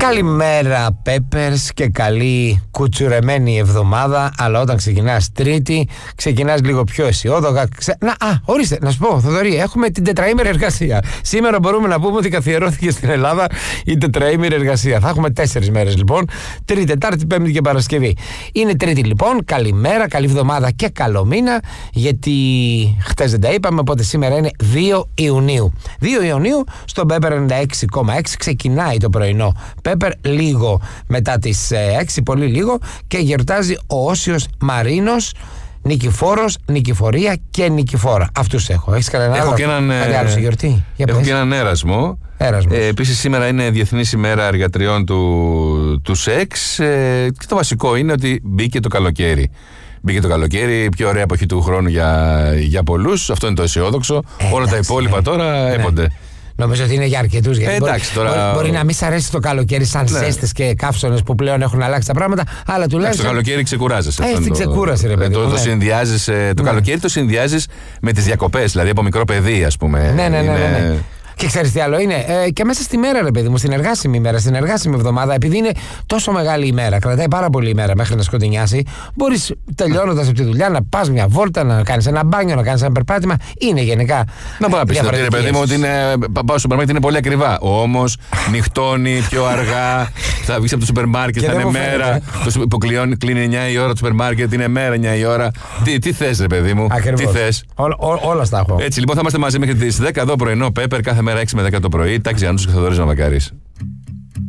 Καλημέρα Peppers και καλή κουτσουρεμένη εβδομάδα. Αλλά όταν ξεκινάς Τρίτη, ξεκινάς λίγο πιο αισιόδοξα. Ορίστε, να σου πω, Θοδωρή, έχουμε την τετραήμερη εργασία. Σήμερα μπορούμε να πούμε ότι καθιερώθηκε στην Ελλάδα η τετραήμερη εργασία. Θα έχουμε 4 μέρες λοιπόν. Τρίτη, Τετάρτη, Πέμπτη και Παρασκευή. Είναι Τρίτη λοιπόν. Καλημέρα, καλή εβδομάδα και καλό μήνα. Γιατί χτες δεν τα είπαμε, οπότε σήμερα είναι 2 Ιουνίου. 2 Ιουνίου στον Pepper 96,6 ξεκινάει το πρωινό Pepper λίγο μετά τις 6, πολύ λίγο, και γιορτάζει ο Όσιος Μαρίνος, Νικηφόρος, Νικηφορία και Νικηφόρα. Αυτούς έχω. Έχεις κανένα άλλο? Άλλο σε γιορτή? Έχω και έναν έρασμο. Επίσης σήμερα είναι Διεθνής ημέρα εργατριών του σεξ, και το βασικό είναι ότι μπήκε το καλοκαίρι. Μπήκε το καλοκαίρι, η πιο ωραία εποχή του χρόνου για πολλούς. Αυτό είναι το αισιόδοξο. Όλα τα υπόλοιπα τώρα έπονται. Νομίζω ότι είναι για αρκετούς. Μπορεί να μην σ' αρέσει το καλοκαίρι σαν ζέστες και καύσωνες που πλέον έχουν αλλάξει τα πράγματα, αλλά τουλάχιστον. Το καλοκαίρι ξεκουράζεσαι. Την ξεκούραση, ρε παιδί. Το συνδυάζεις, το καλοκαίρι το συνδυάζεις με τις διακοπές, δηλαδή από μικρό παιδί, ας πούμε. Ναι. Και ξέρεις τι άλλο είναι? Και μέσα στη μέρα, ρε παιδί μου, στην εργάσιμη ημέρα, στην εργάσιμη εβδομάδα, επειδή είναι τόσο μεγάλη ημέρα, κρατάει πάρα πολύ ημέρα μέχρι να σκοτεινιάσει, μπορείς τελειώνοντας από τη δουλειά να πας μια βόλτα, να κάνεις ένα μπάνιο, να κάνεις ένα περπάτημα. Είναι γενικά. Να πω να πεις, ρε παιδί μου, ότι πάω στο σούπερ μάρκετ, είναι πολύ ακριβά. Όμως νυχτώνει πιο αργά, θα βγεις από το σούπερ μάρκετ, θα είναι μέρα. Που κλείνει 9 η ώρα το σούπερ μάρκετ, είναι μέρα 9 η ώρα. Τι θες, ρε παιδί μου? Τι θες? Όλα στα έχω. Έτσι λοιπόν θα είμαστε μαζί μέχρι τις 10 εδώ πρωινό Pepper, κάθε μέρα 6 με 10 το πρωί. Τάξη Γιάννους και Θοδωρής Μαμακάρης.